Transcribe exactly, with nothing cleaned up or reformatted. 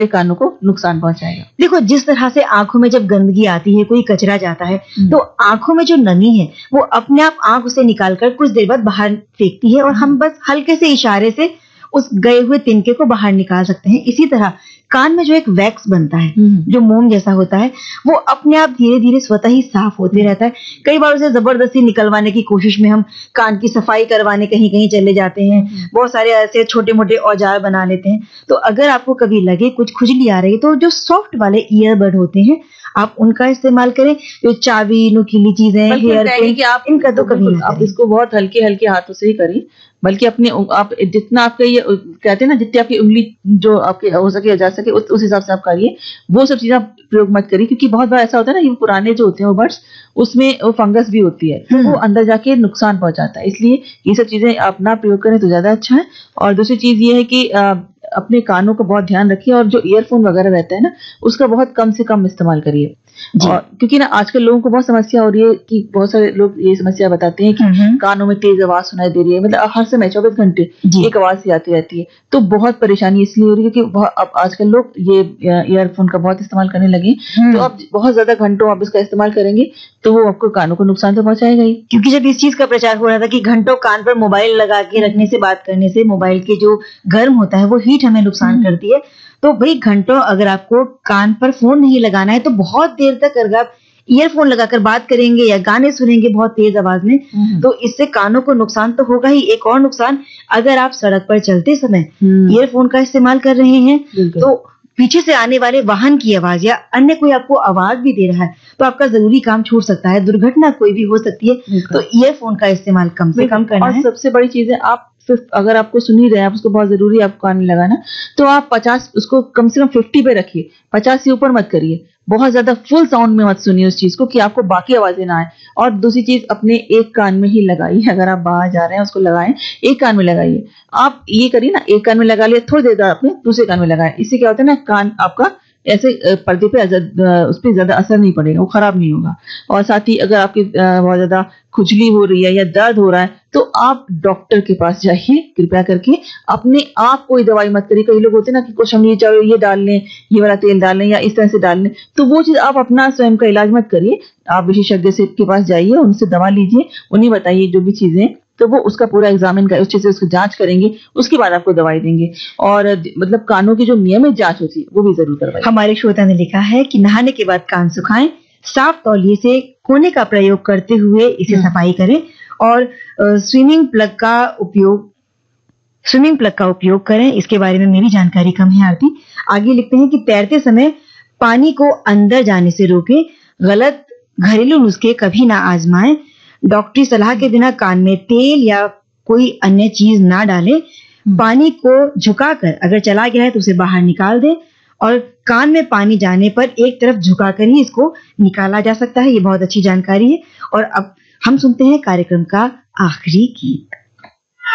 कानों को नुकसान पहुंचाएगा। देखो, जिस तरह से आंखों में जब गंदगी आती है, कोई कचरा जाता है, तो आंखों में जो नमी है वो अपने आप आंख उसे निकालकर कुछ देर बाद बाहर फेंकती है और हम बस हल्के से इशारे से उस गए हुए तिनके को बाहर निकाल सकते हैं। इसी तरह कान में जो एक वैक्स बनता है, जो मोम जैसा होता है, वो अपने आप धीरे धीरे स्वतः ही साफ होते रहता है। कई बार उसे जबरदस्ती निकलवाने की कोशिश में हम कान की सफाई करवाने कहीं कहीं चले जाते हैं, बहुत सारे ऐसे छोटे मोटे औजार बना लेते हैं। तो अगर आपको कभी लगे कुछ खुजली आ रही है, तो जो सॉफ्ट वाले ईयरबड होते हैं आप उनका इस्तेमाल करें। जो चाबी, नुकीली चीजें, हेयर पिन, कि आप इनका तो कभी ना आप इसको बहुत हल्के हल्के हाथों से ही करें, बल्कि अपने आप जितना आपके ये कहते हैं ना, जितनी आपकी उंगली जो आपके हो सके जा सके उस, उस हिसाब से आप करिए। वो सब चीजें आप प्रयोग मत करिए, क्योंकि बहुत बार ऐसा होता है ना, ये पुराने जो होते हैं वो बड्स, उसमें वो फंगस भी होती है, तो वो अंदर जाके नुकसान पहुंचाता है। इसलिए ये सब चीजें आप ना प्रयोग करें तो ज्यादा अच्छा है। और दूसरी चीज ये है कि आ, अपने कानों का बहुत ध्यान रखिए, और जो ईयरफोन वगैरह रहता है ना, उसका बहुत कम से कम इस्तेमाल करिए। और क्योंकि ना आजकल लोगों को बहुत समस्या हो रही है कि बहुत सारे लोग ये समस्या बताते हैं कि कानों में तेज आवाज सुनाई दे रही है, मतलब हर समय चौबीस घंटे एक आवाज ही आती रहती है। तो बहुत परेशानी इसलिए हो रही है क्योंकि अब आजकल लोग ये ईयरफोन का बहुत इस्तेमाल करने लगे। तो अब बहुत ज्यादा घंटों आप इसका इस्तेमाल करेंगे तो वो आपको कानों को नुकसान तो पहुंचाएगा ही। क्योंकि जब इस चीज का प्रचार हो रहा था कि घंटों कान पर मोबाइल लगा के रखने से, बात करने से मोबाइल के जो गर्म होता है वो हीट हमें नुकसान करती है, तो भाई घंटों अगर आपको कान पर फोन नहीं लगाना है तो बहुत देर तक अगर आप ईयरफोन लगाकर बात करेंगे या गाने सुनेंगे बहुत तेज आवाज में, तो इससे कानों को नुकसान तो होगा ही। एक और नुकसान, अगर आप सड़क पर चलते समय ईयरफोन का इस्तेमाल कर रहे हैं तो पीछे से आने वाले वाहन की आवाज या अन्य कोई आपको आवाज भी दे रहा है तो आपका जरूरी काम छूट सकता है, दुर्घटना कोई भी हो सकती है। तो ईयरफोन का इस्तेमाल कम से कम करना है। और सबसे बड़ी चीज है, आप सिर्फ अगर आपको सुन ही रहे हैं, आप उसको बहुत जरूरी है आपको कान में लगाना, तो आप पचास उसको कम से कम फिफ्टी पे रखिए, पचास से ऊपर मत करिए। बहुत ज्यादा फुल साउंड में मत सुनिए उस चीज को कि आपको बाकी आवाजें ना आए। और दूसरी चीज, अपने एक कान में ही लगाइए। अगर आप बाहर जा रहे हैं उसको लगाएं, एक कान में लगाइए। आप ये करिए ना, एक कान में लगा लिया, थोड़ी देर अपने दूसरे कान में लगाएं। इससे क्या होता है ना, कान आपका ऐसे पर्दे पे उस पर ज्यादा असर नहीं पड़ेगा, वो खराब नहीं होगा। और साथ ही अगर आपकी बहुत ज्यादा खुजली हो रही है या दर्द हो रहा है तो आप डॉक्टर के पास जाइए, कृपया करके। अपने आप कोई दवाई मत करिए। कई लोग होते हैं ना कि कुछ हम ये चाहे ये डाल लें, ये वाला तेल डाल लें या इस तरह से डाल लें, तो वो चीज आप अपना स्वयं का इलाज मत करिए। आप विशेषज्ञ से के पास जाइए, उनसे दवा लीजिए, उन्हें बताइए जो भी चीजें, तो वो उसका पूरा एग्जामिन कर, उस चीज से उसकी जांच करेंगे, उसके बाद आपको दवाई देंगे। और मतलब कानों की जो नियमित जांच होती है वो भी जरूर करवाइए। हमारे श्रोता ने लिखा है कि नहाने के बाद कान सुखाएं, साफ तौलिए से कोने का प्रयोग करते हुए इसे सफाई करें, और स्विमिंग प्लग का उपयोग स्विमिंग प्लग का उपयोग करें। इसके बारे में मेरी जानकारी कम है आरती। आगे लिखते हैं कि तैरते समय पानी को अंदर जाने से रोकें, गलत घरेलू नुस्खे कभी ना आजमाएं, डॉक्टरी सलाह के बिना कान में तेल या कोई अन्य चीज ना डालें, पानी को झुकाकर अगर चला गया है तो उसे बाहर निकाल दें, और कान में पानी जाने पर एक तरफ झुकाकर ही इसको निकाला जा सकता है। ये बहुत अच्छी जानकारी है। और अब हम सुनते हैं कार्यक्रम का आखिरी गीत।